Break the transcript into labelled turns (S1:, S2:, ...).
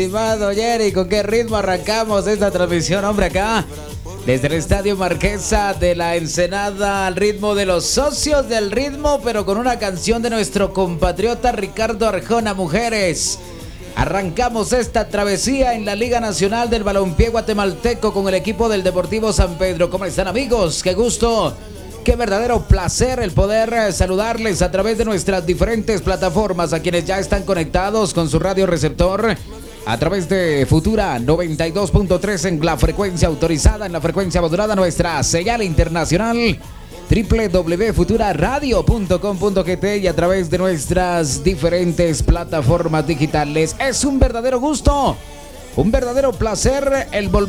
S1: Estimado Jerry, ¿con qué ritmo arrancamos esta transmisión, hombre, acá? Desde el Estadio Marquesa de la Ensenada, al ritmo de los socios del ritmo, pero con una canción de nuestro compatriota Ricardo Arjona, Mujeres. Arrancamos esta travesía en la Liga Nacional del Balompié Guatemalteco con el equipo del Deportivo San Pedro. ¿Cómo están, amigos? Qué gusto, qué verdadero placer el poder saludarles a través de nuestras diferentes plataformas, a quienes ya están conectados con su radio receptor a través de Futura 92.3 en la frecuencia autorizada, en la frecuencia modulada, nuestra señal internacional www.futuraradio.com.gt y a través de nuestras diferentes plataformas digitales. Es un verdadero gusto, un verdadero placer el volver